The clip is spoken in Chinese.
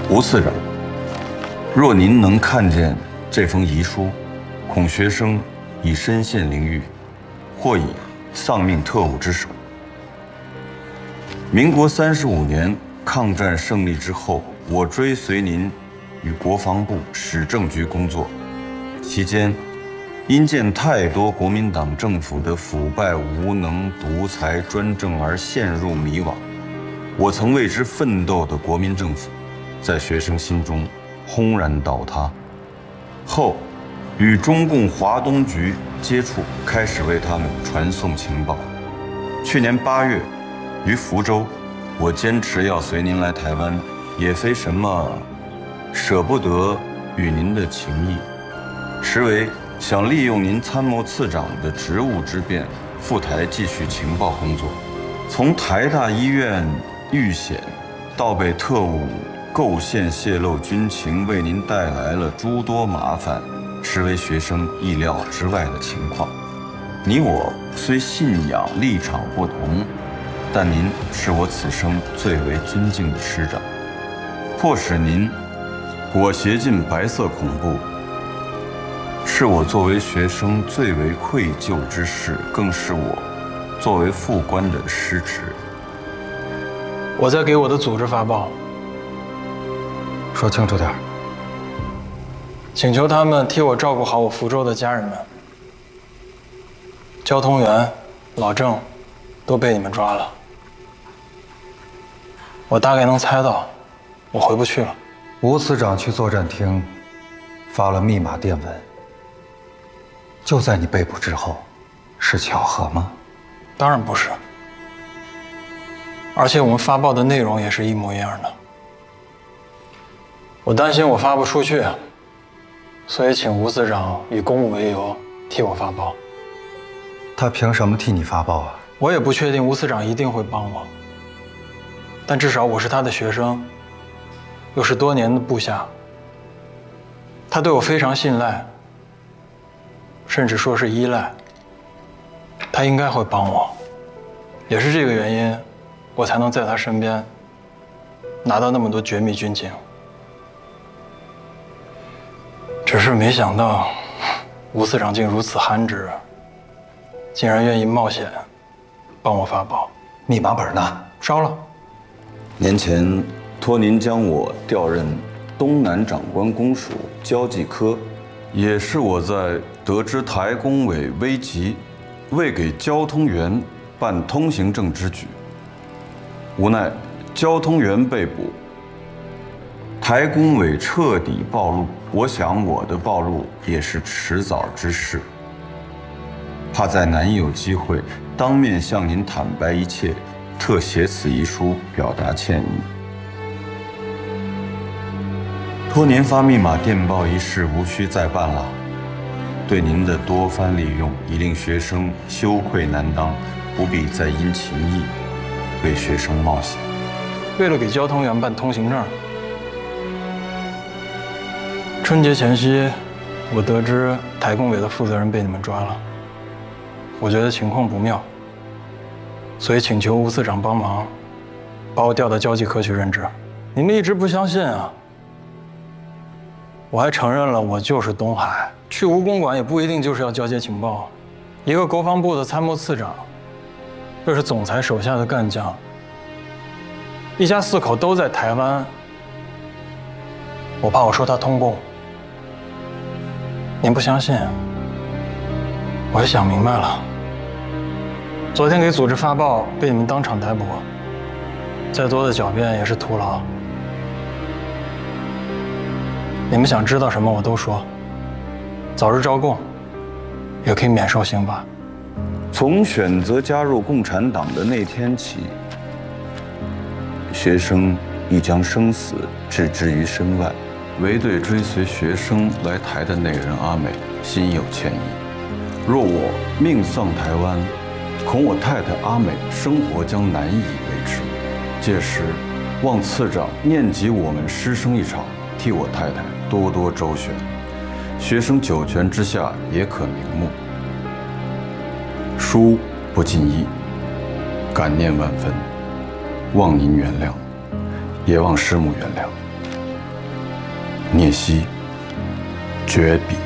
吴次长，若您能看见这封遗书，恐学生已身陷囹圄，或已丧命特务之手。民国35年抗战胜利之后，我追随您与国防部史政局工作，期间因见太多国民党政府的腐败无能、独裁专政而陷入迷惘，我曾为之奋斗的国民政府，在学生心中轰然倒塌。后与中共华东局接触，开始为他们传送情报。去年8月，于福州，我坚持要随您来台湾，也非什么舍不得与您的情谊，实为想利用您参谋次长的职务之便，赴台继续情报工作。从台大医院遇险，到被特务构陷泄露军情，为您带来了诸多麻烦，实为学生意料之外的情况。你我虽信仰立场不同，但您是我此生最为尊敬的师长，迫使您裹挟进白色恐怖，是我作为学生最为愧疚之事，更是我作为副官的失职。 我在给我的组织发报， 说清楚点， 请求他们替我照顾好我福州的家人们。交通员、老郑都被你们抓了，我大概能猜到，我回不去了。 吴次长去作战厅发了密码电文，就在你被捕之后，是巧合吗？ 当然不是，而且我们发报的内容也是一模一样的。我担心我发不出去，所以请吴次长以公务为由替我发报。 他凭什么替你发报啊？ 我也不确定吴次长一定会帮我，但至少我是他的学生，又是多年的部下，他对我非常信赖，甚至说是依赖，他应该会帮我。也是这个原因，我才能在他身边拿到那么多绝密军情。只是没想到吴次长竟如此憨直，竟然愿意冒险帮我发报。 密码本呢？ 烧了。 年前托您将我调任东南长官公署交际科，也是我在得知台工委危急，未给交通员办通行证之举。无奈交通员被捕，台工委彻底暴露，我想我的暴露也是迟早之事，怕再难有机会当面向您坦白一切，特写此遗书表达歉意。托您发密码电报一事无需再办了，对您的多番利用已令学生羞愧难当，不必再因情义为学生冒险。 为了给交通员办通行证，春节前夕，我得知台工委的负责人被你们抓了，我觉得情况不妙，所以请求吴次长帮忙，把我调到交际科去任职。你们一直不相信啊，我还承认了我就是东海，去吴公馆也不一定就是要交接情报。一个国防部的参谋次长，又是总裁手下的干将，一家4口都在台湾，我怕我说他通共，您不相信，我也想明白了。昨天给组织发报，被你们当场逮捕，再多的狡辩也是徒劳。你们想知道什么我都说，早日招供，也可以免受刑罚。 从选择加入共产党的那天起，学生亦将生死置之于身外，唯对追随学生来台的那人阿美心有歉意。若我命丧台湾，恐我太太阿美生活将难以维持。届时，望次长念及我们师生一场，替我太太多多周旋，学生九泉之下也可瞑目。书不尽意，感念万分，望您原谅，也望师母原谅。 聂熙，绝笔。